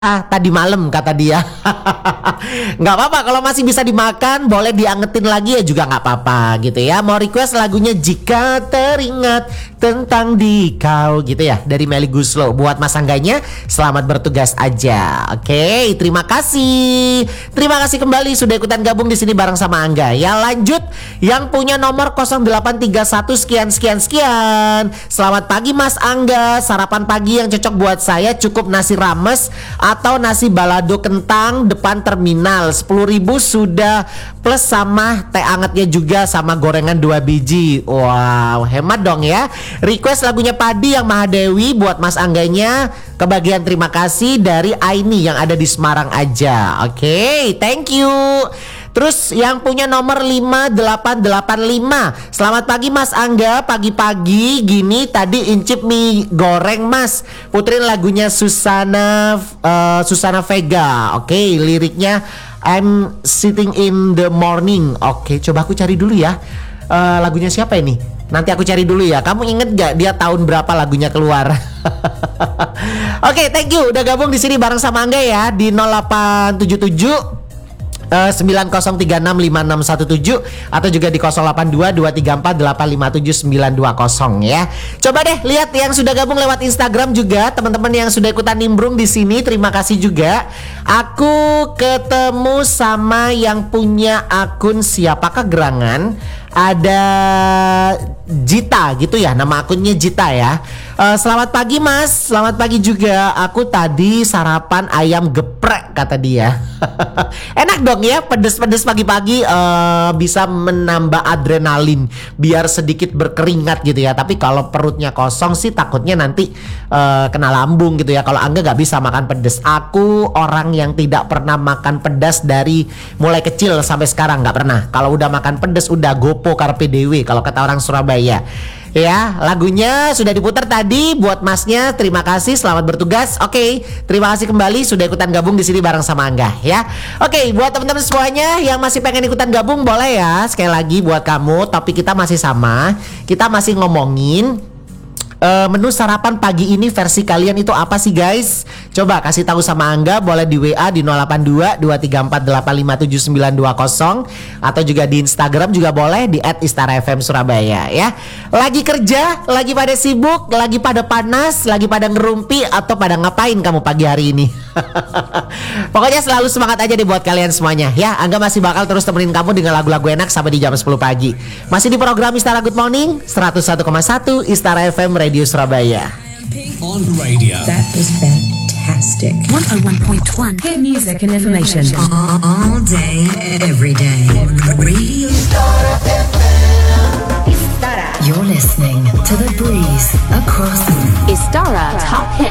tadi malam kata dia. Nggak apa-apa kalau masih bisa dimakan, boleh diangetin lagi ya juga nggak apa-apa gitu ya. Mau request lagunya Jika Teringat Tentang Dikau gitu ya, dari Melly Guslo. Buat Mas Angganya, selamat bertugas aja. Oke, terima kasih. Terima kasih kembali sudah ikutan gabung di sini bareng sama Angga. Ya lanjut, yang punya nomor 0831 sekian. Selamat pagi Mas Angga. Sarapan pagi yang cocok buat saya cukup nasi rames atau nasi balado kentang depan terminal. 10.000 sudah, plus sama teh angetnya juga sama gorengan 2 biji. Wow, hemat dong ya. Request lagunya Padi yang Mahadewi buat Mas Angganya. Kebagian terima kasih dari Aini yang ada di Semarang aja. Oke, thank you. Terus yang punya nomor 5885. Selamat pagi Mas Angga. Pagi-pagi gini tadi incip mie goreng Mas. Puterin lagunya Susana Vega. Oke, liriknya I'm sitting in the morning. Oke, coba aku cari dulu ya. Lagunya siapa ini? Nanti aku cari dulu ya. Kamu inget gak dia tahun berapa lagunya keluar? Oke, thank you udah gabung di sini bareng sama Angga ya di 0877 90365617 atau juga di 082234857920 ya. Coba deh lihat yang sudah gabung lewat Instagram juga, teman-teman yang sudah ikutan nimbrung di sini, terima kasih juga. Aku ketemu sama yang punya akun siapakah gerangan? Ada Jita gitu ya, nama akunnya Jita ya. Selamat pagi Mas, selamat pagi juga. Aku tadi sarapan ayam geprek kata dia. Enak dong ya, pedes-pedes pagi-pagi, bisa menambah adrenalin biar sedikit berkeringat gitu ya. Tapi kalau perutnya kosong sih takutnya nanti kena lambung gitu ya. Kalau Angga gak bisa makan pedes. Aku orang yang tidak pernah makan pedas dari mulai kecil sampai sekarang, gak pernah. Kalau udah makan pedes udah gopo karpe dewe kalau kata orang Surabaya. Ya, lagunya sudah diputar tadi buat Masnya. Terima kasih, selamat bertugas. Oke, terima kasih kembali sudah ikutan gabung di sini bareng sama Angga ya. Oke, buat teman-teman semuanya yang masih pengen ikutan gabung boleh ya. Sekali lagi buat kamu, topik kita masih sama. Kita masih ngomongin menu sarapan pagi ini versi kalian itu apa sih guys? Coba kasih tahu sama Angga, boleh di WA di 082234857920 atau juga di Instagram juga boleh di @istarafm Surabaya ya. Lagi kerja, lagi pada sibuk, lagi pada panas, lagi pada ngerumpi atau pada ngapain kamu pagi hari ini? Pokoknya selalu semangat aja deh buat kalian semuanya ya. Angga masih bakal terus temenin kamu dengan lagu-lagu enak sampai di jam 10 pagi. Masih di program Istara Good Morning 101,1 Istara FM Radio Surabaya. On radio. That was fantastic. 101.1 Hit music and information. All day, every day. Radio Istara. You're listening to The Breeze across Istara Top Hit